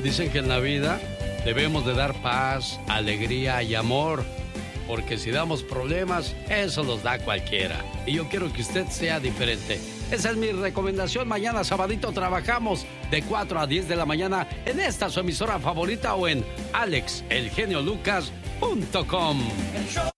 Dicen que en la vida debemos de dar paz, alegría y amor, porque si damos problemas, eso los da cualquiera. Y yo quiero que usted sea diferente. Esa es mi recomendación. Mañana sabadito trabajamos de 4 a 10 de la mañana en esta su emisora favorita o en alexelgeniolucas.com.